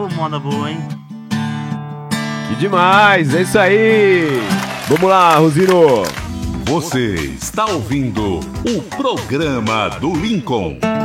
Ô, moda boa, hein? Que demais, é isso aí. Vamos lá, Rosino. Você está ouvindo o programa do Lincoln.